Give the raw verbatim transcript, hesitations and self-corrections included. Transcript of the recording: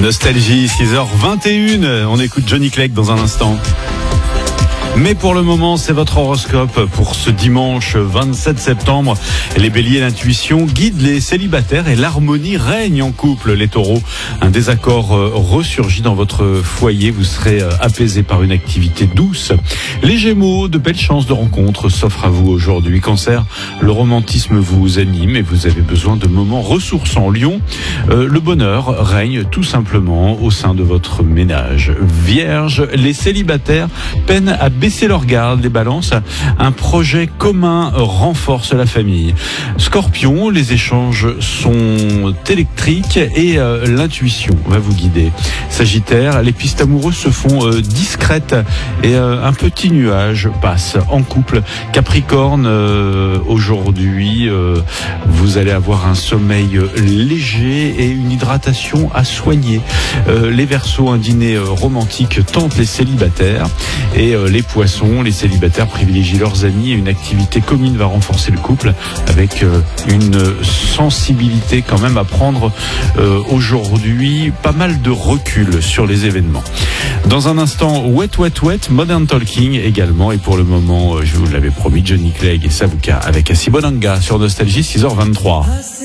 Nostalgie, six heures vingt et une. On écoute Johnny Clegg dans un instant. Mais pour le moment, c'est votre horoscope pour ce dimanche vingt-sept septembre. Les béliers, l'intuition guide les célibataires et l'harmonie règne en couple. Les taureaux, un désaccord ressurgit dans votre foyer. Vous serez apaisé par une activité douce. Les gémeaux, de belles chances de rencontres s'offrent à vous aujourd'hui. Cancer, le romantisme vous anime et vous avez besoin de moments ressourçants. Lion, euh, le bonheur règne tout simplement au sein de votre ménage. Vierge, les célibataires peinent à baisser leur garde. Les balances, un projet commun renforce la famille. Scorpion, les échanges sont électriques et euh, l'intuition va vous guider. Sagittaire, les pistes amoureuses se font euh, discrètes et euh, un petit nuage passe en couple. Capricorne, euh, aujourd'hui, euh, vous allez avoir un sommeil léger et une hydratation à soigner. Euh, les Verseaux, un dîner euh, romantique tente les célibataires. Et euh, les Poissons, les célibataires privilégient leurs amis et une activité commune va renforcer le couple avec euh, une sensibilité quand même à prendre euh, aujourd'hui, pas mal de recul sur les événements. Dans un instant, Wet Wet Wet, Modern Talking également. Et pour le moment, je vous l'avais promis, Johnny Clegg et Savuka avec Asibonanga sur Nostalgie, six heures vingt-trois.